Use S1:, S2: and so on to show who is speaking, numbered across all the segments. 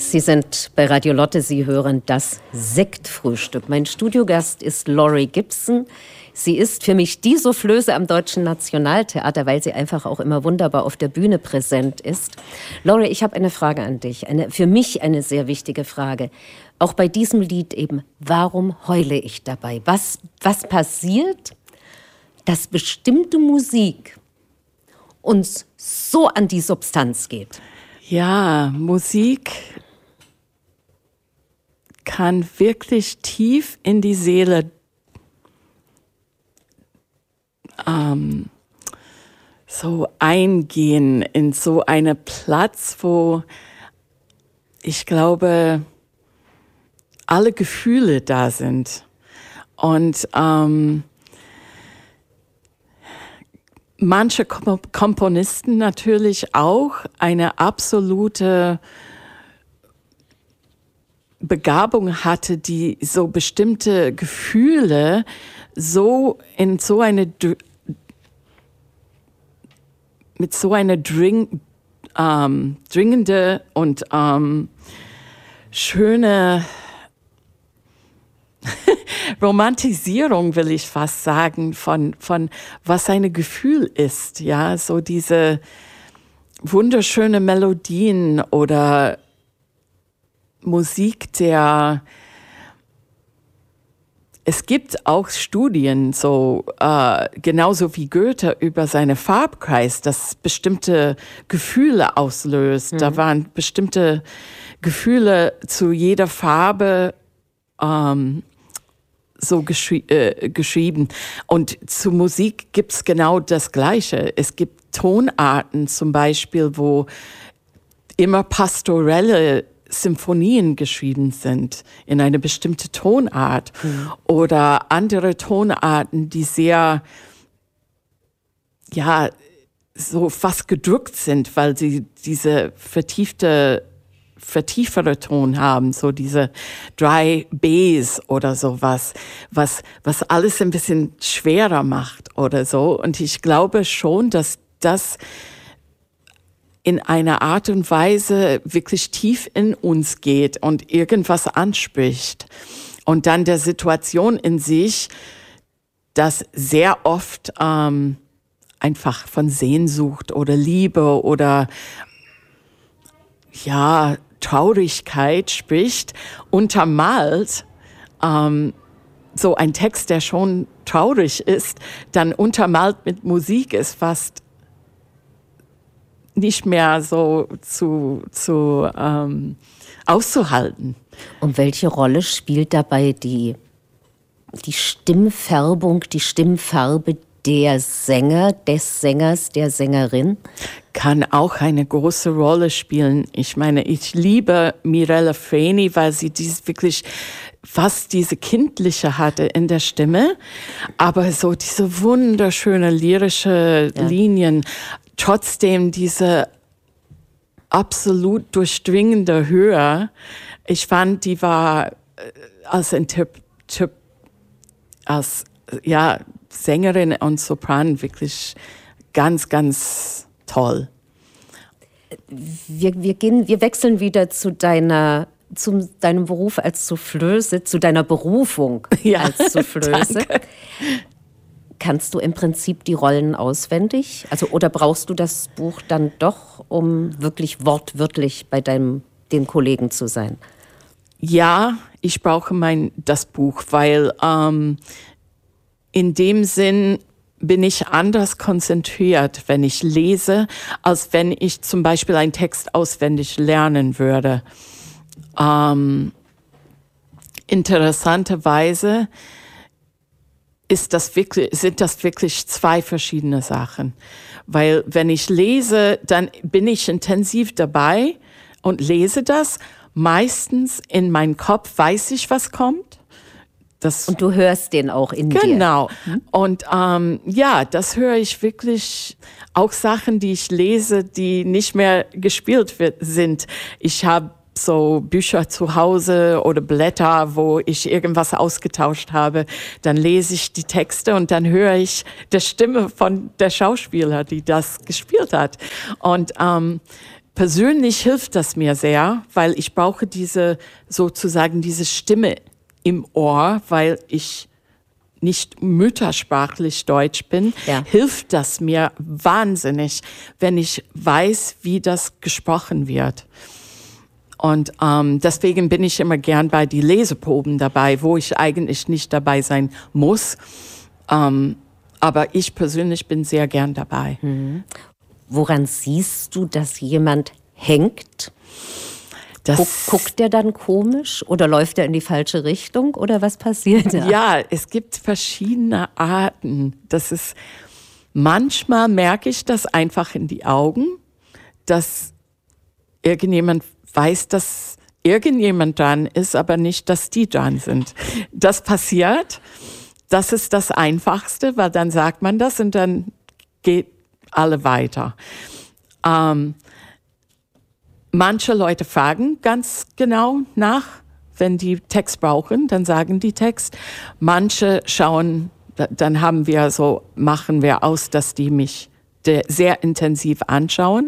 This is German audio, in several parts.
S1: Sie sind bei Radio Lotte, Sie hören das Sektfrühstück. Mein Studiogast ist Laurie Gibson. Sie ist für mich die Soufflöse am Deutschen Nationaltheater, weil sie einfach auch immer wunderbar auf der Bühne präsent ist. Laurie, ich habe eine Frage an dich, für mich eine sehr wichtige Frage. Auch bei diesem Lied eben, warum heule ich dabei? Was passiert, dass bestimmte Musik uns so an die Substanz geht?
S2: Ja, Musik kann wirklich tief in die Seele so eingehen, in so einen Platz, wo ich glaube, alle Gefühle da sind. Und manche Komponisten natürlich auch eine absolute Begabung hatte, die so bestimmte Gefühle so in so eine mit so einer dringende und schöne Romantisierung, will ich fast sagen, von was ein Gefühl ist, ja, so diese wunderschöne Melodien oder Musik, es gibt auch Studien, so genauso wie Goethe über seine Farbkreis, das bestimmte Gefühle auslöst. Mhm. Da waren bestimmte Gefühle zu jeder Farbe so geschrieben. Und zu Musik gibt's genau das Gleiche. Es gibt Tonarten zum Beispiel, wo immer pastorelle Symphonien geschrieben sind in eine bestimmte Tonart. Mhm. Oder andere Tonarten, die sehr, ja, so fast gedrückt sind, weil sie diese vertiefere Ton haben, so diese Dry Bass oder sowas, was alles ein bisschen schwerer macht oder so. Und ich glaube schon, dass das in einer Art und Weise wirklich tief in uns geht und irgendwas anspricht. Und dann der Situation in sich, das sehr oft einfach von Sehnsucht oder Liebe oder ja, Traurigkeit spricht, untermalt so ein Text, der schon traurig ist, dann untermalt mit Musik ist fast nicht mehr so auszuhalten.
S1: Und welche Rolle spielt dabei die Stimmfärbung, die Stimmfarbe der Sänger, des Sängers, der Sängerin?
S2: Kann auch eine große Rolle spielen. Ich meine, ich liebe Mirella Freni, weil sie wirklich fast diese Kindliche hatte in der Stimme, aber so diese wunderschöne lyrische Linien, trotzdem diese absolut durchdringende Höhe. Ich fand, die war als Sängerin und Sopran wirklich ganz, ganz toll.
S1: Wir wechseln wieder zu deinem Beruf als Soufflöse, zu deiner Berufung als Soufflöse. Danke. Kannst du im Prinzip die Rollen auswendig? Also, oder brauchst du das Buch dann doch, um wirklich wortwörtlich bei den Kollegen zu sein?
S2: Ja, ich brauche das Buch, weil in dem Sinn bin ich anders konzentriert, wenn ich lese, als wenn ich zum Beispiel einen Text auswendig lernen würde. Interessanterweise sind das wirklich zwei verschiedene Sachen. Weil wenn ich lese, dann bin ich intensiv dabei und lese das. Meistens in meinem Kopf weiß ich, was kommt.
S1: Und du hörst den auch in dir.
S2: Genau. Und das höre ich wirklich, auch Sachen, die ich lese, die nicht mehr gespielt sind. Ich habe so Bücher zu Hause oder Blätter, wo ich irgendwas ausgetauscht habe. Dann lese ich die Texte und dann höre ich die Stimme von der Schauspieler, die das gespielt hat. Und persönlich hilft das mir sehr, weil ich brauche diese Stimme im Ohr, weil ich nicht muttersprachlich Deutsch bin, hilft das mir wahnsinnig, wenn ich weiß, wie das gesprochen wird. Und deswegen bin ich immer gern bei die Leseproben dabei, wo ich eigentlich nicht dabei sein muss. Aber ich persönlich bin sehr gern dabei.
S1: Woran siehst du, dass jemand hängt? Guckt der dann komisch oder läuft er in die falsche Richtung oder was passiert da?
S2: Ja, es gibt verschiedene Arten. Manchmal merke ich das einfach in die Augen, dass irgendjemand weiß, dass irgendjemand dran ist, aber nicht, dass die dran sind. Das passiert. Das ist das Einfachste, weil dann sagt man das und dann geht alle weiter. Manche Leute fragen ganz genau nach, wenn die Text brauchen, dann sagen die Text. Manche schauen, dann machen wir aus, dass die mich sehr intensiv anschauen.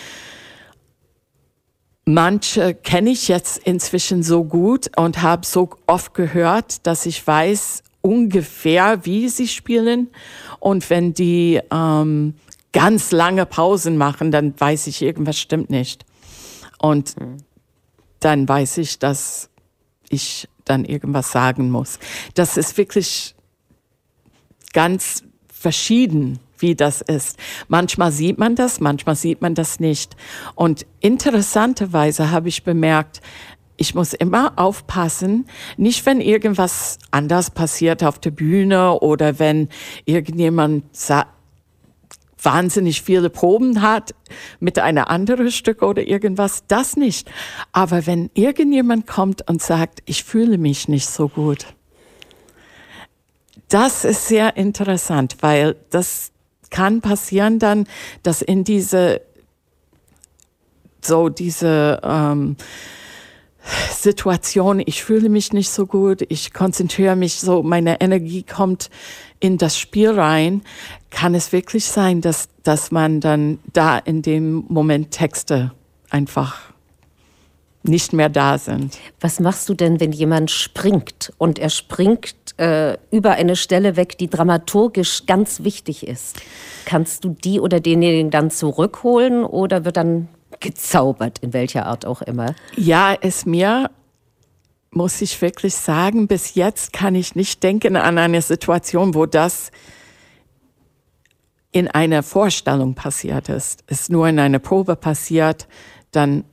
S2: Manche kenne ich jetzt inzwischen so gut und habe so oft gehört, dass ich weiß ungefähr, wie sie spielen. Und wenn die ganz lange Pausen machen, dann weiß ich, irgendwas stimmt nicht. Und dann weiß ich, dass ich dann irgendwas sagen muss. Das ist wirklich ganz verschieden, wie das ist. Manchmal sieht man das, manchmal sieht man das nicht. Und interessanterweise habe ich bemerkt, ich muss immer aufpassen, nicht wenn irgendwas anders passiert auf der Bühne oder wenn irgendjemand wahnsinnig viele Proben hat mit einem anderen Stück oder irgendwas, das nicht. Aber wenn irgendjemand kommt und sagt, ich fühle mich nicht so gut, das ist sehr interessant, weil das kann passieren dann, dass in diese Situation, ich fühle mich nicht so gut, ich konzentriere mich so, meine Energie kommt in das Spiel rein, kann es wirklich sein, dass man dann da in dem Moment Texte einfach nicht mehr da sind.
S1: Was machst du denn, wenn jemand springt und er springt über eine Stelle weg, die dramaturgisch ganz wichtig ist? Kannst du die oder denjenigen dann zurückholen oder wird dann gezaubert, in welcher Art auch immer?
S2: Ja, muss ich wirklich sagen, bis jetzt kann ich nicht denken an eine Situation, wo das in einer Vorstellung passiert ist. Es nur in einer Probe passiert, dann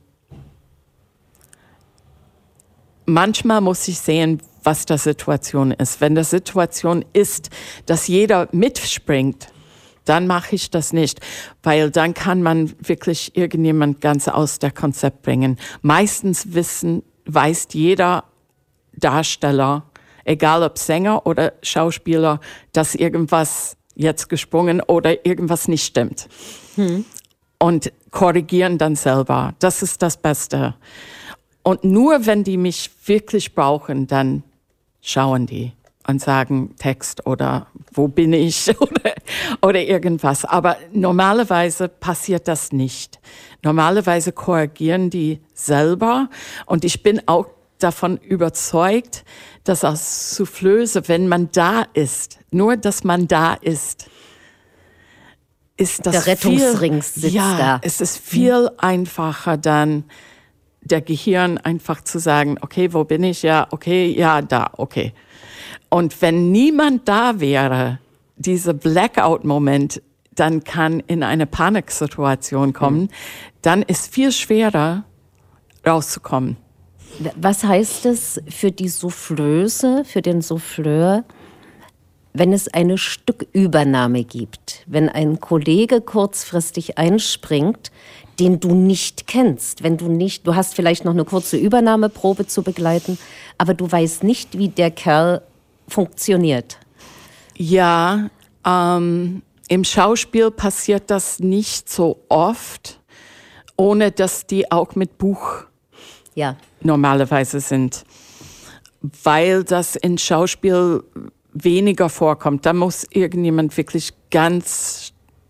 S2: manchmal muss ich sehen, was die Situation ist. Wenn die Situation ist, dass jeder mitspringt, dann mache ich das nicht, weil dann kann man wirklich irgendjemand ganz aus der Konzept bringen. Meistens weiß jeder Darsteller, egal ob Sänger oder Schauspieler, dass irgendwas jetzt gesprungen oder irgendwas nicht stimmt. Und korrigieren dann selber. Das ist das Beste. Und nur wenn die mich wirklich brauchen, dann schauen die und sagen Text oder wo bin ich oder irgendwas. Aber normalerweise passiert das nicht. Normalerweise korrigieren die selber. Und ich bin auch davon überzeugt, dass als Soufflöse, wenn man da ist, nur dass man da ist das
S1: der Rettungsring sitzt da.
S2: Es ist viel einfacher dann, der Gehirn einfach zu sagen, okay, wo bin ich? Ja, okay, ja, da, okay. Und wenn niemand da wäre, dieser Blackout-Moment, dann kann in eine Paniksituation kommen, dann ist viel schwerer rauszukommen.
S1: Was heißt es für die Soufflöse, für den Souffleur, wenn es eine Stückübernahme gibt, wenn ein Kollege kurzfristig einspringt, den du nicht kennst, du hast vielleicht noch eine kurze Übernahmeprobe zu begleiten, aber du weißt nicht, wie der Kerl funktioniert.
S2: Ja, im Schauspiel passiert das nicht so oft, ohne dass die auch mit Buch normalerweise sind, weil das in Schauspiel weniger vorkommt. Da muss irgendjemand wirklich ganz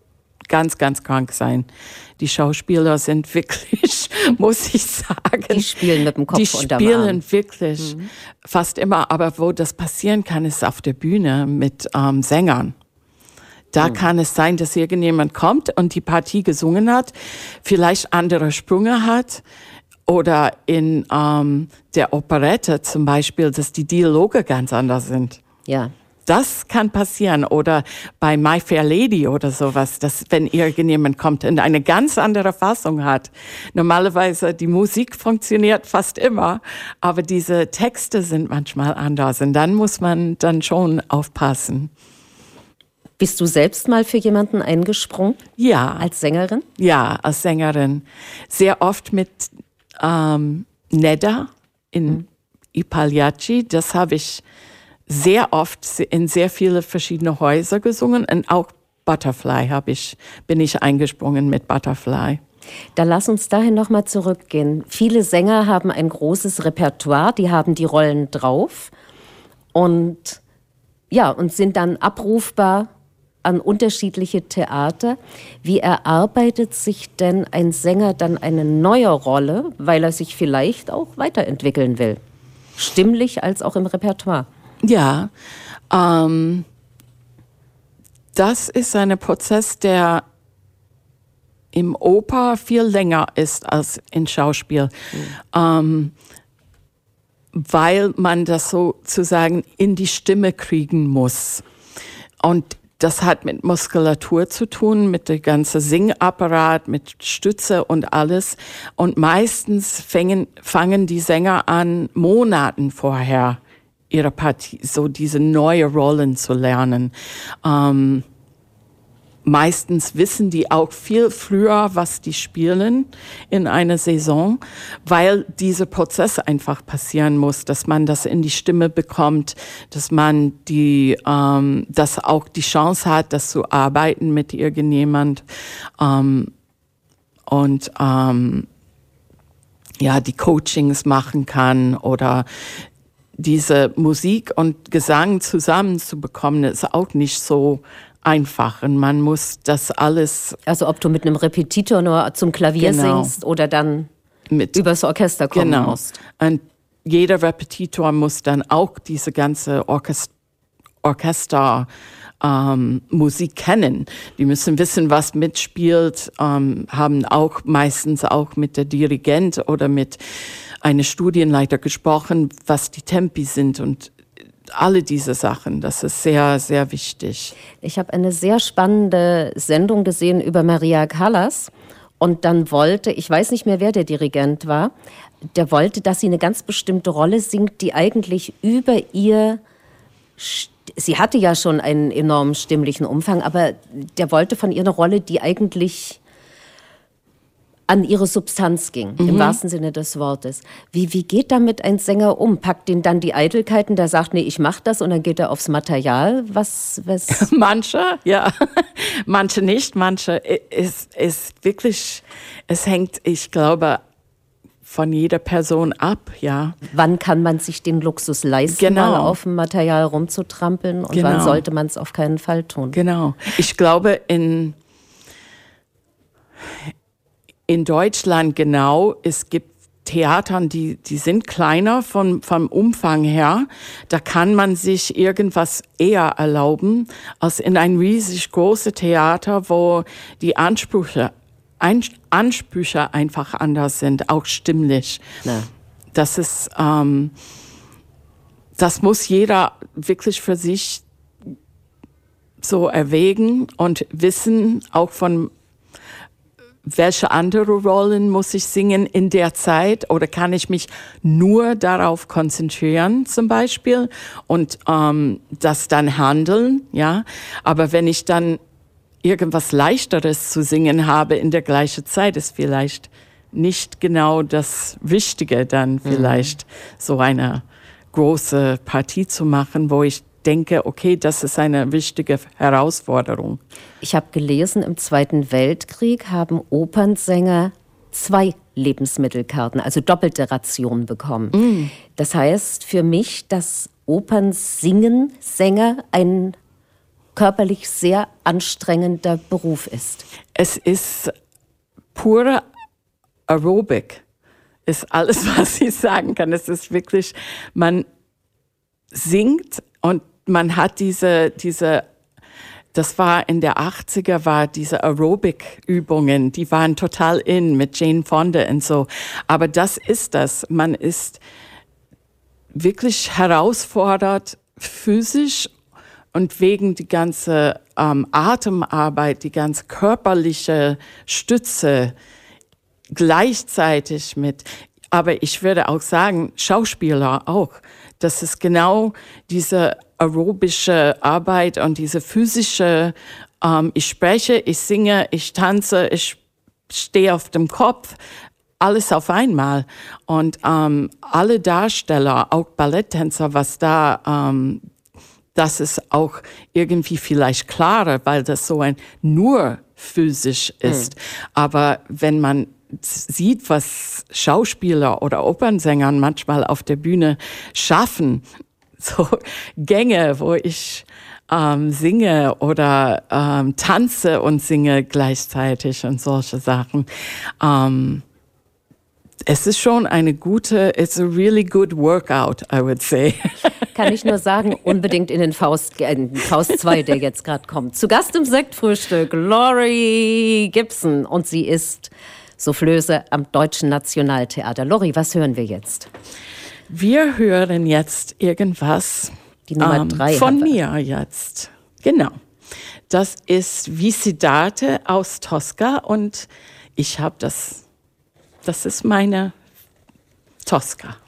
S2: ganz, ganz krank sein. Die Schauspieler sind wirklich, muss ich sagen.
S1: Die spielen mit dem Kopf unterm Arm.
S2: Die spielen wirklich fast immer. Aber wo das passieren kann, ist auf der Bühne mit Sängern. Da kann es sein, dass irgendjemand kommt und die Partie gesungen hat, vielleicht andere Sprünge hat oder in der Operette zum Beispiel, dass die Dialoge ganz anders sind.
S1: Ja.
S2: Das kann passieren. Oder bei My Fair Lady oder sowas, dass wenn irgendjemand kommt und eine ganz andere Fassung hat. Normalerweise die Musik funktioniert fast immer, aber diese Texte sind manchmal anders und dann muss man dann schon aufpassen.
S1: Bist du selbst mal für jemanden eingesprungen?
S2: Ja.
S1: Als Sängerin?
S2: Ja, als Sängerin. Sehr oft mit Nedda in I Pagliacci. Das habe ich sehr oft in sehr viele verschiedene Häuser gesungen. Und auch Butterfly bin ich eingesprungen mit Butterfly.
S1: Da lass uns dahin nochmal zurückgehen. Viele Sänger haben ein großes Repertoire, die haben die Rollen drauf und sind dann abrufbar an unterschiedliche Theater. Wie erarbeitet sich denn ein Sänger dann eine neue Rolle, weil er sich vielleicht auch weiterentwickeln will? Stimmlich als auch im Repertoire.
S2: Ja, das ist ein Prozess, der im Oper viel länger ist als in Schauspiel, weil man das sozusagen in die Stimme kriegen muss. Und das hat mit Muskulatur zu tun, mit dem ganzen Singapparat, mit Stütze und alles. Und meistens fangen die Sänger an, Monaten vorher ihre Partie, so diese neue Rollen zu lernen. Meistens wissen die auch viel früher, was die spielen in einer Saison, weil dieser Prozess einfach passieren muss, dass man das in die Stimme bekommt, dass man dass auch die Chance hat, das zu arbeiten mit irgendjemand die Coachings machen kann oder diese Musik und Gesang zusammenzubekommen, ist auch nicht so einfach. Und man muss das alles...
S1: Also ob du mit einem Repetitor nur zum Klavier singst oder dann übers Orchester kommen musst.
S2: Und jeder Repetitor muss dann auch diese ganze Orchestermusik kennen. Die müssen wissen, was mitspielt, haben auch meistens auch mit der Dirigent oder mit einem Studienleiter gesprochen, was die Tempi sind und alle diese Sachen. Das ist sehr, sehr wichtig.
S1: Ich habe eine sehr spannende Sendung gesehen über Maria Callas und dann ich weiß nicht mehr, wer der Dirigent war, der wollte, dass sie eine ganz bestimmte Rolle singt, die eigentlich über sie hatte ja schon einen enormen stimmlichen Umfang, aber der wollte von ihr eine Rolle, die eigentlich an ihre Substanz ging, im wahrsten Sinne des Wortes. Wie geht damit ein Sänger um? Packt ihn dann die Eitelkeiten, der sagt, nee, ich mach das und dann geht er aufs Material? Was?
S2: Manche, ja. Manche nicht. Manche ist wirklich, es hängt, ich glaube, von jeder Person ab, ja.
S1: Wann kann man sich den Luxus leisten, mal auf dem Material rumzutrampeln und wann sollte man es auf keinen Fall tun?
S2: Genau. Ich glaube, in Deutschland es gibt Theatern, die sind kleiner vom Umfang her. Da kann man sich irgendwas eher erlauben als in ein riesig großes Theater, wo die Ansprüche einfach anders sind, auch stimmlich. Ja. Das ist, das muss jeder wirklich für sich so erwägen und wissen, auch von welche andere Rollen muss ich singen in der Zeit oder kann ich mich nur darauf konzentrieren zum Beispiel und das dann handeln, ja. Aber wenn ich dann irgendwas Leichteres zu singen habe in der gleichen Zeit, ist vielleicht nicht genau das Richtige, dann vielleicht so eine große Partie zu machen, wo ich denke, okay, das ist eine wichtige Herausforderung.
S1: Ich habe gelesen, im Zweiten Weltkrieg haben Opernsänger 2 Lebensmittelkarten, also doppelte Ration bekommen. Das heißt für mich, dass Opernsingen, Sänger ein körperlich sehr anstrengender Beruf ist.
S2: Es ist pure Aerobic, ist alles, was ich sagen kann. Es ist wirklich, man singt und man hat das war in der 80er, war diese Aerobic-Übungen, die waren total in mit Jane Fonda und so. Aber das ist das. Man ist wirklich herausfordert physisch und wegen die ganze Atemarbeit, die ganz körperliche Stütze gleichzeitig mit. Aber ich würde auch sagen, Schauspieler auch. Das ist genau diese aerobische Arbeit und diese physische, ich spreche, ich singe, ich tanze, ich stehe auf dem Kopf, alles auf einmal. Und alle Darsteller, auch Balletttänzer, was da, das ist auch irgendwie vielleicht klarer, weil das so ein nur physisch ist. Aber wenn man sieht, was Schauspieler oder Opernsänger manchmal auf der Bühne schaffen, so Gänge, wo ich singe oder tanze und singe gleichzeitig und solche Sachen. Es ist schon it's a really good workout, I would say.
S1: Kann ich nur sagen, unbedingt in den Faust 2, der jetzt gerade kommt. Zu Gast im Sektfrühstück, Laurie Gibson. Und sie ist Soufflöse am Deutschen Nationaltheater. Laurie, was hören wir jetzt?
S2: Wir hören jetzt irgendwas
S1: die Nummer 3
S2: von mir jetzt. Genau. Das ist Visitate aus Tosca und ich habe das ist meine Tosca.